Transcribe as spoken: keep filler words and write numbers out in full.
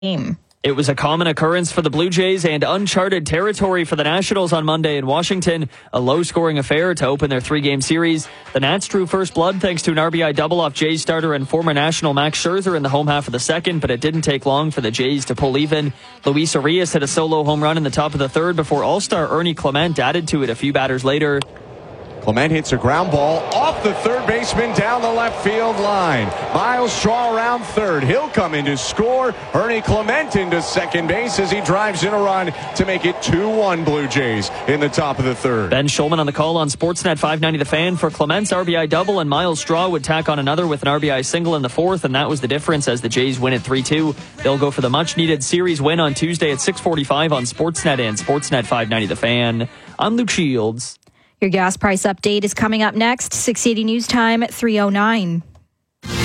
game. It was a common occurrence for the Blue Jays and uncharted territory for the Nationals on Monday in Washington. A low-scoring affair to open their three-game series. The Nats drew first blood thanks to an R B I double off Jays starter and former National Max Scherzer in the home half of the second, but it didn't take long for the Jays to pull even. Luis Arias hit a solo home run in the top of the third before All-Star Ernie Clement added to it a few batters later. Clement hits a ground ball off the third baseman down the left field line. Miles Straw around third. He'll come in to score. Ernie Clement into second base as he drives in a run to make it two one Blue Jays in the top of the third. Ben Schulman on the call on Sportsnet five ninety The Fan for Clement's R B I double, and Miles Straw would tack on another with an R B I single in the fourth, and that was the difference as the Jays win at three two. They'll go for the much-needed series win on Tuesday at six forty-five on Sportsnet and Sportsnet five ninety The Fan. I'm Luke Shields. Your gas price update is coming up next. six eighty News Time at three oh nine.